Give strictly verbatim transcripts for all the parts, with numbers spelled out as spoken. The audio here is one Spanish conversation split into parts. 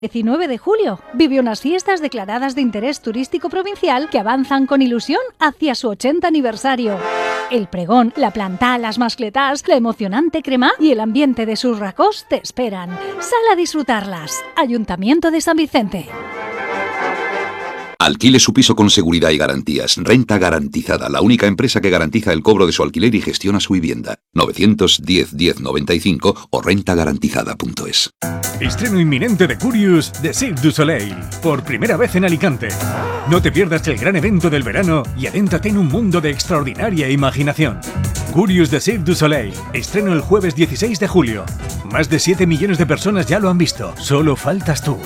diecinueve de julio vive unas fiestas declaradas de interés turístico provincial que avanzan con ilusión hacia su ochenta aniversario. El pregón, la planta, las mascletas, la emocionante crema y el ambiente de sus racós te esperan. Sal a disfrutarlas. Ayuntamiento de San Vicente. Alquile su piso con seguridad y garantías. Renta Garantizada, la única empresa que garantiza el cobro de su alquiler y gestiona su vivienda. novecientos diez diez noventa y cinco o renta garantizada punto es. Estreno inminente de Curious de Cirque du Soleil, por primera vez en Alicante. No te pierdas el gran evento del verano y adéntrate en un mundo de extraordinaria imaginación. Curious de Cirque du Soleil, estreno el jueves dieciséis de julio. Más de siete millones de personas ya lo han visto, solo faltas tú.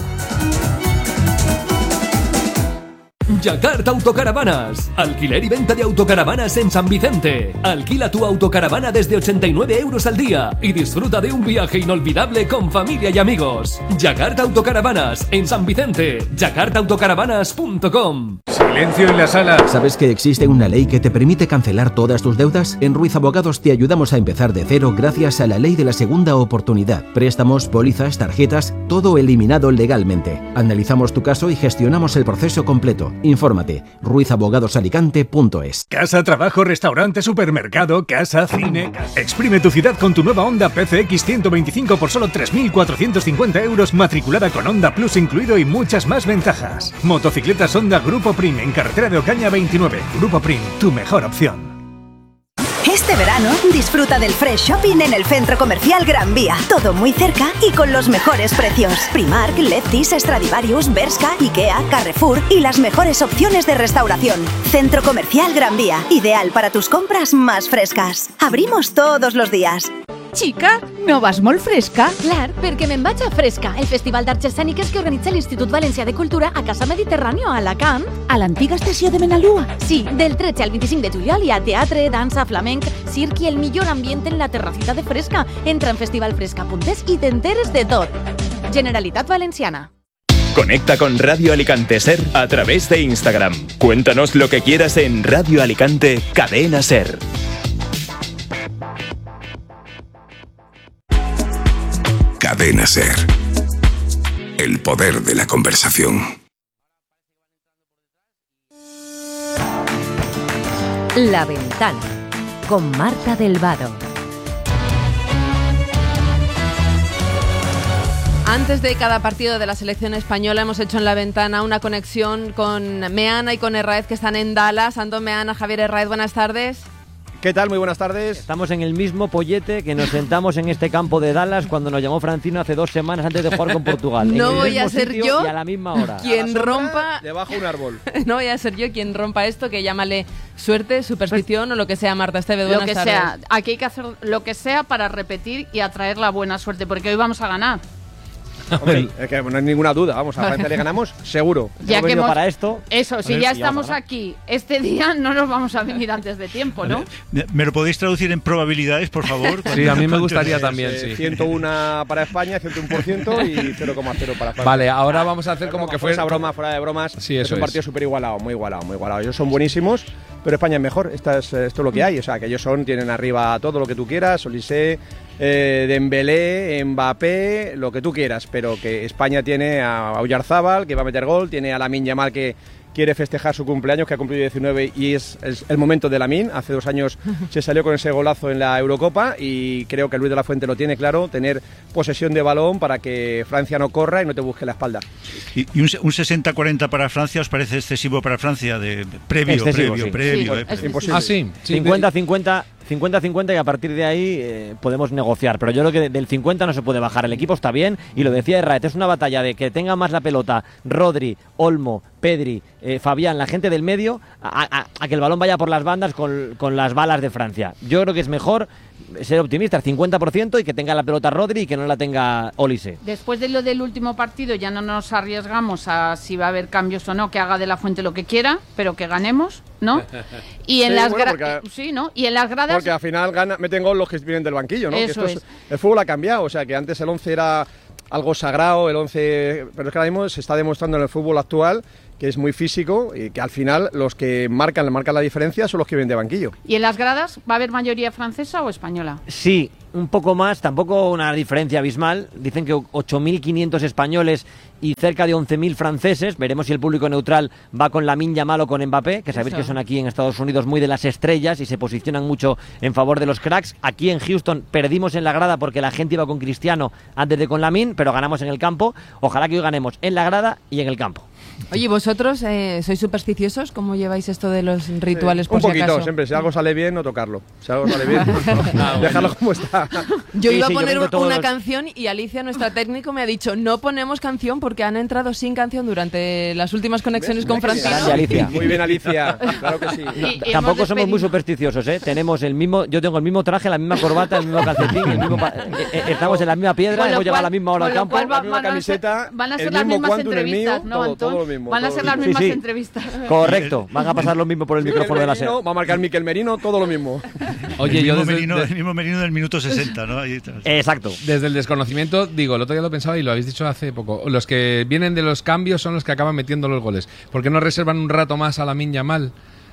Yakarta Autocaravanas. Alquiler y venta de autocaravanas en San Vicente. Alquila tu autocaravana desde ochenta y nueve euros al día y disfruta de un viaje inolvidable con familia y amigos. Yakarta Autocaravanas en San Vicente. yakarta autocaravanas punto com. Silencio en la sala. ¿Sabes que existe una ley que te permite cancelar todas tus deudas? En Ruiz Abogados te ayudamos a empezar de cero gracias a la ley de la segunda oportunidad. Préstamos, pólizas, tarjetas, todo eliminado legalmente. Analizamos tu caso y gestionamos el proceso completo. Infórmate, ruiz abogados alicante punto es. Casa, trabajo, restaurante, supermercado, casa, cine. Exprime tu ciudad con tu nueva Honda P C X ciento veinticinco por solo tres mil cuatrocientos cincuenta euros, matriculada con Honda Plus incluido y muchas más ventajas. Motocicletas Honda Grupo Prim en carretera de Ocaña veintinueve. Grupo Prim, tu mejor opción. Este verano disfruta del Fresh Shopping en el Centro Comercial Gran Vía. Todo muy cerca y con los mejores precios. Primark, Lefties, Stradivarius, Bershka, Ikea, Carrefour y las mejores opciones de restauración. Centro Comercial Gran Vía, ideal para tus compras más frescas. Abrimos todos los días. Xica, no vas molt fresca? Clar, perquè me'n vaig a Fresca, el festival d'arts escèniques que organitza l'Institut Valencià de Cultura a Casa Mediterràneo, a Alacant. A l'antiga estació de Menalua? Sí, del tretze al vint-i-cinc de juliol hi ha teatre, dansa, flamenc, circ i el millor ambient en la terracita de Fresca. Entra en festival fresca punto es i t'enteres de tot. Generalitat Valenciana. Conecta con Radio Alicante Ser a través de Instagram. Cuéntanos lo que quieras en Radio Alicante Cadena Ser. Cadena Ser. El poder de la conversación. La Ventana, con Marta del Vado. Antes de cada partido de la selección española hemos hecho en La Ventana una conexión con Meana y con Herráez, que están en Dallas. Antón Meana, Javier Herráez, buenas tardes. ¿Qué tal? Muy buenas tardes. Estamos en el mismo pollete que nos sentamos en este campo de Dallas cuando nos llamó Francino hace dos semanas antes de jugar con Portugal. No voy a ser yo y a la misma hora. quien rompa debajo de un árbol. No voy a ser yo quien rompa esto, que llámale suerte, superstición pues, o lo que sea. Marta Esteve, buenas lo que tardes. sea. Aquí hay que hacer lo que sea para repetir y atraer la buena suerte, porque hoy vamos a ganar. Hombre, es que no hay ninguna duda, vamos, a Francia le ganamos seguro. Ya hemos que hemos, para esto. Eso, si ya estamos aquí este día, no nos vamos a venir antes de tiempo, ¿no? ¿Me, me lo podéis traducir en probabilidades, por favor? Sí, a mí me gustaría también, eh, sí. ciento uno para España, ciento uno por ciento y cero coma cero para Francia. Vale, ahora vamos a hacer como broma, que fue esa broma, fuera de bromas. Sí, es eso un partido es. súper igualado, muy igualado, muy igualado. Ellos son buenísimos, pero España es mejor. Esta es, esto es lo que hay, o sea, que ellos son, tienen arriba todo lo que tú quieras, Olise, eh, Dembélé, Mbappé, lo que tú quieras, pero que España tiene a Oyarzabal, que va a meter gol, tiene a Lamine Yamal, que quiere festejar su cumpleaños, que ha cumplido diecinueve y es, es el momento de Lamine. Hace dos años se salió con ese golazo en la Eurocopa y creo que Luis de la Fuente lo tiene claro, tener posesión de balón para que Francia no corra y no te busque la espalda. ¿Y, y un, un sesenta cuarenta para Francia os parece excesivo para Francia? De, previo, excesivo, previo, sí. previo. Sí, eh, es imposible. Ah, sí. sí cincuenta cincuenta cincuenta cincuenta y a partir de ahí eh, podemos negociar, pero yo creo que del cincuenta no se puede bajar. El equipo está bien y lo decía Herráez, es una batalla de que tenga más la pelota Rodri, Olmo, Pedri, eh, Fabián, la gente del medio, a, a, a que el balón vaya por las bandas con, con las balas de Francia. Yo creo que es mejor ser optimista, el cincuenta por ciento, y que tenga la pelota Rodri y que no la tenga Olise. Después de lo del último partido ya no nos arriesgamos a si va a haber cambios o no, que haga de la Fuente lo que quiera, pero que ganemos, ¿no? Y en sí, las bueno, gradas, porque, sí, ¿no? Y en las gradas, porque al final gana, meten gol los que vienen del banquillo, ¿no? Eso que esto es. es. El fútbol ha cambiado, o sea que antes el once era algo sagrado, el once, pero es que ahora mismo se está demostrando en el fútbol actual que es muy físico y que al final los que marcan, marcan la diferencia son los que vienen de banquillo. ¿Y en las gradas va a haber mayoría francesa o española? Sí, un poco más, tampoco una diferencia abismal. Dicen que ocho mil quinientos españoles y cerca de once mil franceses. Veremos si el público neutral va con Lamine Yamal o con Mbappé, que sabéis Eso. que son aquí en Estados Unidos muy de las estrellas y se posicionan mucho en favor de los cracks. Aquí en Houston perdimos en la grada porque la gente iba con Cristiano antes de con Lamine, pero ganamos en el campo. Ojalá que hoy ganemos en la grada y en el campo. Oye, ¿vosotros eh, sois supersticiosos? ¿Cómo lleváis esto de los rituales? Sí, por un poquito, si acaso? siempre. Si algo sale bien, no tocarlo. Si algo sale bien, no, dejarlo como está. Yo Sí, iba sí, a poner yo un- una los... canción y Alicia, nuestra técnico, me ha dicho no ponemos canción porque han entrado sin canción durante las últimas conexiones con Francino. Grande, Alicia. Muy bien, Alicia. Claro que sí. No, tampoco somos muy supersticiosos, ¿eh? Tenemos el mismo, yo tengo el mismo traje, la misma corbata, el mismo calcetín, el mismo pa- eh, eh, estamos en la misma piedra, Con lo hemos llegado a la cual- misma hora con al lo campo. cual va- La misma van a ser- camiseta, van a ser el las mismo mismas quantum, el entrevistas, mío, ¿no, todo, Antón? todo lo mismo, Van a todo ser lo las mismo. mismas Sí, sí. entrevistas. Correcto, van a pasar lo mismo por el micrófono de la SER. Merino, va a marcar Miquel Merino, todo lo mismo. Oye, el, yo mismo desde, merino, de- el mismo merino del minuto sesenta, ¿no? Ahí está. Exacto. desde el desconocimiento, digo, el otro día lo pensaba y lo habéis dicho hace poco. Los que vienen de los cambios son los que acaban metiendo los goles. ¿Por qué no reservan un rato más a Lamine Yamal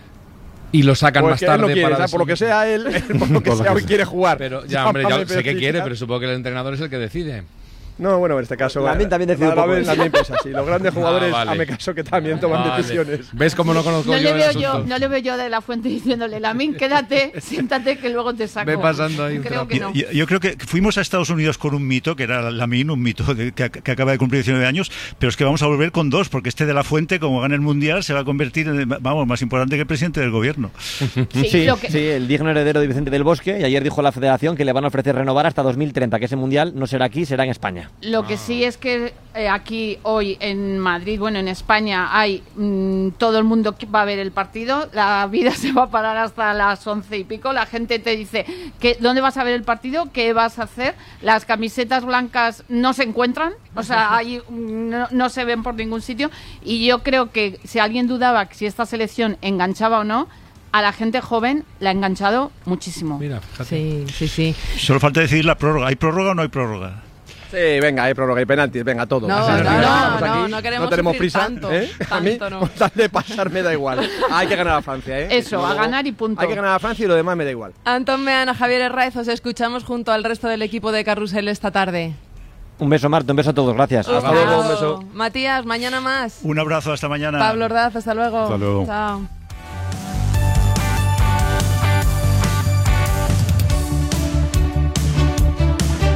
y lo sacan Pues más que él tarde no quiere, para ¿sabes? Por lo que sea él, por lo que sea hoy quiere jugar. Pero ya, hombre, ya Llámame, sé que pero quiere, sí, pero supongo que el entrenador es el que decide. No, bueno, en este caso... Lamine también decide un la- poco la- eso. Lamine pesa, sí. Los grandes jugadores, Ah, vale. hazme caso, que también toman Vale. decisiones. ¿Ves cómo no conozco No yo le, el veo asunto? yo, no le veo yo de la fuente diciéndole, Lamine, quédate, siéntate que luego te saco. Ve pasando ahí un Creo trapo. que no. Yo, yo creo que fuimos a Estados Unidos con un mito, que era Lamine, un mito de- que, que acaba de cumplir diecinueve años, pero es que vamos a volver con dos, porque este de la Fuente, como gana el Mundial, se va a convertir en, vamos, más importante que el presidente del gobierno. Sí, lo que- sí, el digno heredero de Vicente del Bosque, y ayer dijo la Federación que le van a ofrecer renovar hasta dos mil treinta, que ese Mundial no será aquí, será en España. Lo que sí es que eh, aquí hoy en Madrid, bueno, en España hay mm, todo el mundo que va a ver el partido, la vida se va a parar hasta las once y pico, la gente te dice que ¿dónde vas a ver el partido? ¿Qué vas a hacer? Las camisetas blancas no se encuentran, o sea, hay, mm, no, no se ven por ningún sitio, y yo creo que si alguien dudaba si esta selección enganchaba o no, a la gente joven la ha enganchado muchísimo. Mira, fíjate. Sí, sí, sí. Solo falta decidir la prórroga. ¿Hay prórroga o no hay prórroga? Sí, venga, hay prórroga y penaltis, venga, todo. No, Así no, nos no, relajamos no, aquí, no queremos tenemos sufrir prisa, tanto, ¿eh? A mí, tanto no. con tal de pasar me da igual. Hay que ganar a Francia, ¿eh? Eso, a Luego, ganar y punto. Hay que ganar a Francia y lo demás me da igual. Antón Meana, Javier Herráez, os escuchamos junto al resto del equipo de Carrusel esta tarde. Un beso, Marta, un beso a todos, gracias. Hasta luego, un beso. Matías, mañana más. Un abrazo, hasta mañana. Pablo Ordaz, hasta luego. Hasta luego. Chao.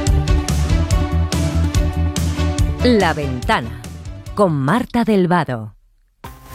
La Ventana con Marta del Vado.